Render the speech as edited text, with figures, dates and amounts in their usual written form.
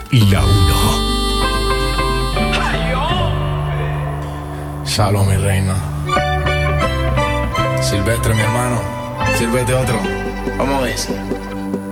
La uno. Salud, mi reina. Silvestre, mi hermano. Sírvete otro. Vamos a ver.